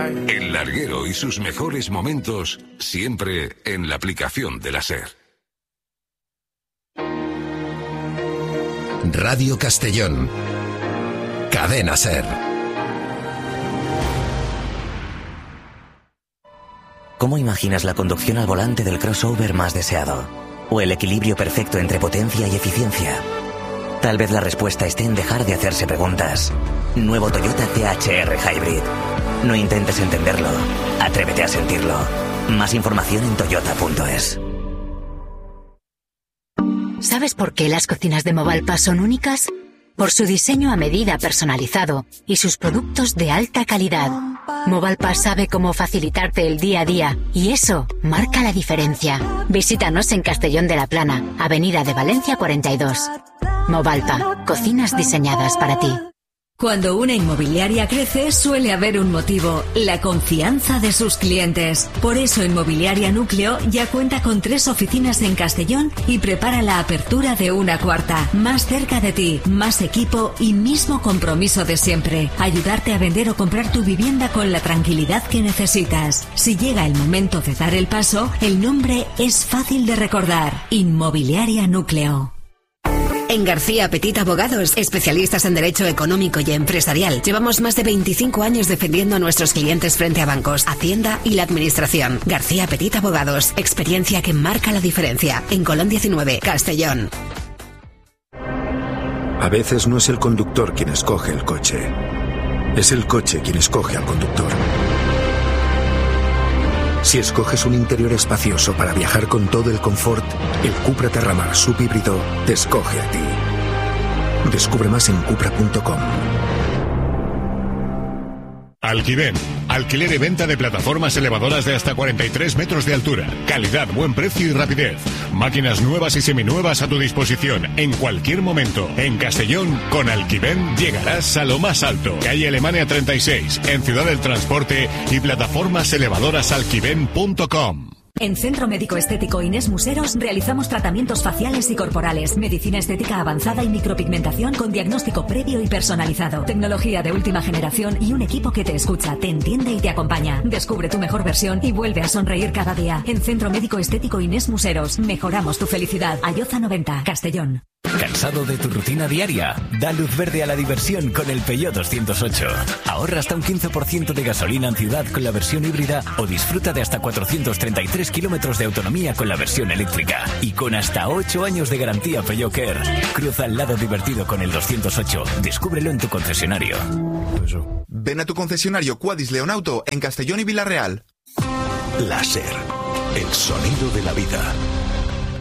El larguero y sus mejores momentos siempre en la aplicación de la SER. Radio Castellón. Cadena SER. ¿Cómo imaginas la conducción al volante del crossover más deseado? ¿O el equilibrio perfecto entre potencia y eficiencia? Tal vez la respuesta esté en dejar de hacerse preguntas. Nuevo Toyota CHR Hybrid. No intentes entenderlo. Atrévete a sentirlo. Más información en toyota.es. ¿Sabes por qué las cocinas de Movalpa son únicas? Por su diseño a medida personalizado y sus productos de alta calidad. Movalpa sabe cómo facilitarte el día a día y eso marca la diferencia. Visítanos en Castellón de la Plana, Avenida de Valencia 42. Movalpa, cocinas diseñadas para ti. Cuando una inmobiliaria crece, suele haber un motivo: la confianza de sus clientes. Por eso Inmobiliaria Núcleo ya cuenta con 3 oficinas en Castellón y prepara la apertura de una 4ª, más cerca de ti, más equipo y mismo compromiso de siempre: ayudarte a vender o comprar tu vivienda con la tranquilidad que necesitas. Si llega el momento de dar el paso, el nombre es fácil de recordar: Inmobiliaria Núcleo. En García Petit Abogados, especialistas en derecho económico y empresarial, llevamos más de 25 años defendiendo a nuestros clientes frente a bancos, Hacienda y la administración. García Petit Abogados, experiencia que marca la diferencia. En Colón 19, Castellón. A veces no es el conductor quien escoge el coche, es el coche quien escoge al conductor. Si escoges un interior espacioso para viajar con todo el confort, el Cupra Terramar subhíbrido te escoge a ti. Descubre más en cupra.com. Alquiven, alquiler y venta de plataformas elevadoras de hasta 43 metros de altura. Calidad, buen precio y rapidez. Máquinas nuevas y seminuevas a tu disposición en cualquier momento. En Castellón, con Alquiven llegarás a lo más alto. Calle Alemania 36, en Ciudad del Transporte, y plataformas elevadoras alquiven.com. En Centro Médico Estético Inés Museros realizamos tratamientos faciales y corporales, medicina estética avanzada y micropigmentación con diagnóstico previo y personalizado, tecnología de última generación y un equipo que te escucha, te entiende y te acompaña. Descubre tu mejor versión y vuelve a sonreír cada día. En Centro Médico Estético Inés Museros, mejoramos tu felicidad. Ayoza 90, Castellón. ¿Cansado de tu rutina diaria? Da luz verde a la diversión con el Peugeot 208. Ahorra hasta un 15% de gasolina en ciudad con la versión híbrida o disfruta de hasta 433 kilómetros de autonomía con la versión eléctrica. Y con hasta 8 años de garantía Peugeot Care. Cruza el lado divertido con el 208. Descúbrelo en tu concesionario. Ven a tu concesionario Quadis Leonauto en Castellón y Villarreal. La SER, el sonido de la vida.